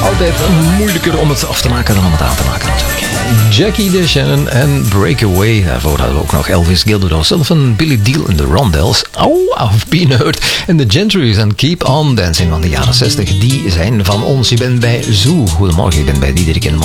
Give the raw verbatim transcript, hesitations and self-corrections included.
Altijd moeilijker om het af te maken dan om het aan te maken natuurlijk. Jackie DeShannon en Breakaway. Daarvoor hadden we ook nog Elvis Gildo Sullivan, Billy Deal en de Rondells. Oh, of Peanut. En de Gentries en Keep On Dancing van de jaren zestig. Die zijn van ons. Je bent bij Zoo. Goedemorgen, je bent bij Diederik en